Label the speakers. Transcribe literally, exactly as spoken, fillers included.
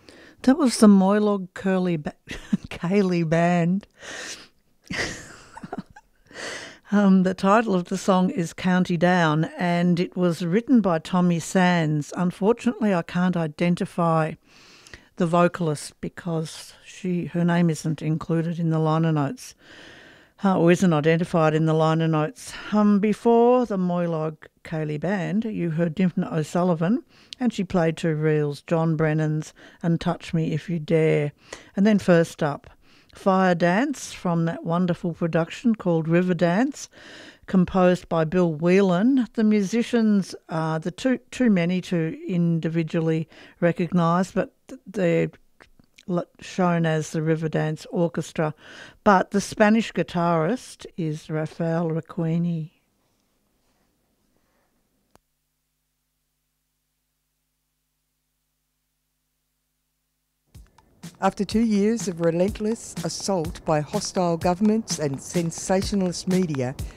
Speaker 1: That was the Moylog Curly ba- Cayley Band. Um, the title of the song is County Down, and it was written by Tommy Sands. Unfortunately, I can't identify the vocalist because she her name isn't included in the liner notes, uh, or isn't identified in the liner notes. Um, before the Moylog Cayley Band, you heard Dimna O'Sullivan, and she played two reels, John Brennan's and Touch Me If You Dare. And then first up, Fire Dance from that wonderful production called River Dance, composed by Bill Whelan. The musicians are the too too many to individually recognise, but they're shown as the River Dance Orchestra. But the Spanish guitarist is Rafael Requeni.
Speaker 2: After two years of relentless assault by hostile governments and sensationalist media,